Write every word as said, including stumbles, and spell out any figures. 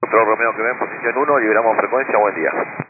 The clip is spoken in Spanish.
Control Romeo que ven, posición uno, liberamos frecuencia, buen día.